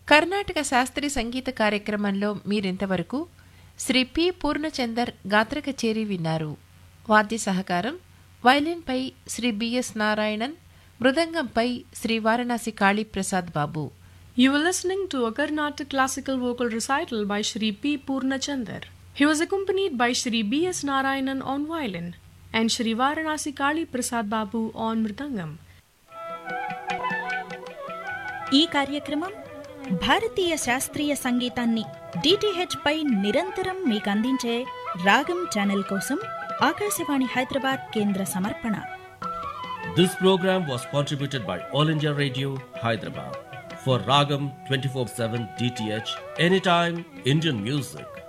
కర్ణాటక శాస్త్రీయ సంగీత కార్యక్రమంలో మీరింతవరకు శ్రీ పి పూర్ణచందర్ గాత్ర కచేరీ విన్నారు. వాద్య సహకారం వైలిన్పై Shri BS Narayanan, మృదంగంపై Shri Varanasi Kaliprasad Babu. You were listening to a Carnatic classical vocal recital by Shri P. Purnachandar. He was accompanied by Shri B.S. Narayanan on violin and Shri Varanasi Kali Prasad Babu on mridangam. ఈ కార్యక్రమం భారతీయ శాస్త్రీయ సంగీతాన్ని DTH పై నిరంతరం మీకు అందించే రాగం channel కోసం ఆకాశవాణి హైదరాబాద్ కేంద్ర సమర్పణ. This program was contributed by All India Radio, Hyderabad. For Ragam 24/7 DTH, anytime Indian music.